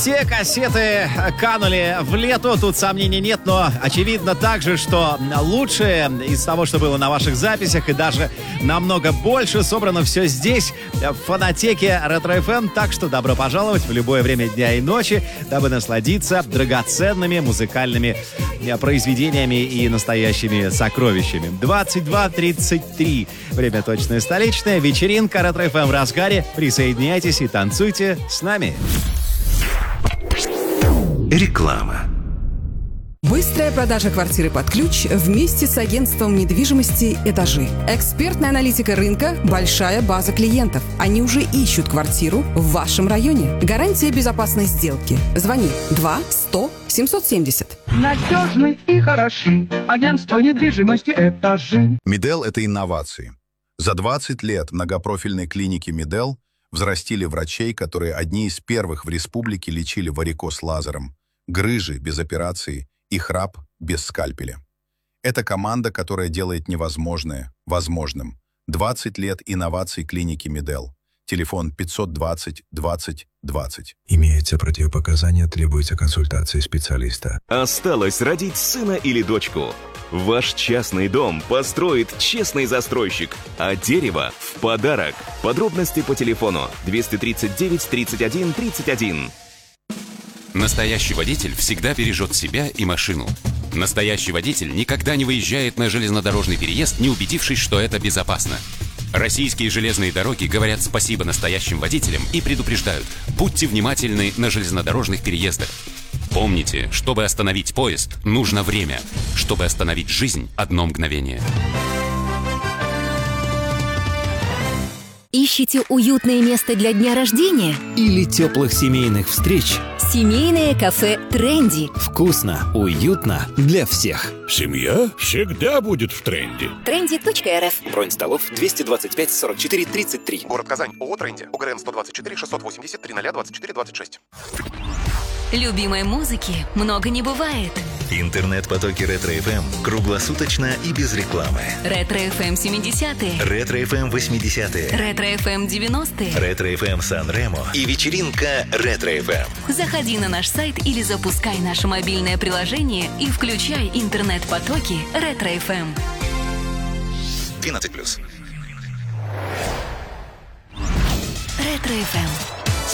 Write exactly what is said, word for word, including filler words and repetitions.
Все кассеты канули в лету, тут сомнений нет, но очевидно также, что лучшее из того, что было на ваших записях, и даже намного больше, собрано все здесь, в фонотеке Ретро эф эм, так что добро пожаловать в любое время дня и ночи, дабы насладиться драгоценными музыкальными произведениями и настоящими сокровищами. двадцать два тридцать три. Время точное столичное. Вечеринка Ретро эф эм в разгаре. Присоединяйтесь и танцуйте с нами. Реклама. Быстрая продажа квартиры под ключ вместе с агентством недвижимости «Этажи». Экспертная аналитика рынка, большая база клиентов. Они уже ищут квартиру в вашем районе. Гарантия безопасной сделки. Звони два сто семьсот семьдесят. Надежны и хороши. Агентство недвижимости «Этажи». Медел – это инновации. За двадцать лет многопрофильной клиники Медел взрастили врачей, которые одни из первых в республике лечили варикоз лазером, грыжи без операции и храп без скальпеля. Это команда, которая делает невозможное возможным. двадцать лет инноваций клиники Медел. Телефон пятьсот двадцать двадцать двадцать. Имеются противопоказания, требуется консультация специалиста. Осталось родить сына или дочку. Ваш частный дом построит честный застройщик, а дерево в подарок. Подробности по телефону двести тридцать девять тридцать один тридцать один. Настоящий водитель всегда бережет себя и машину. Настоящий водитель никогда не выезжает на железнодорожный переезд, не убедившись, что это безопасно. Российские железные дороги говорят спасибо настоящим водителям и предупреждают: будьте внимательны на железнодорожных переездах. Помните, чтобы остановить поезд, нужно время. Чтобы остановить жизнь, одно мгновение. Ищите уютное место для дня рождения? Или теплых семейных встреч? Семейное кафе «Тренди». Вкусно, уютно для всех. Семья всегда будет в тренде. тренди точка эр эф. Бронь столов двести двадцать пять сорок четыре тридцать три. Город Казань. ООО «Тренди». ОГРН сто двадцать четыре шестьсот восемьдесят тридцать двадцать четыре двадцать шесть. Любимой музыки много не бывает. Интернет-потоки Ретро эф эм круглосуточно и без рекламы. Ретро эф эм семидесятые. Ретро эф эм восьмидесятые. Ретро эф эм девяностые. Ретро эф эм Сан-Ремо и вечеринка Ретро эф эм. Заходи на наш сайт или запускай наше мобильное приложение и включай интернет-потоки Ретро эф эм. двенадцать плюс. Ретро эф эм.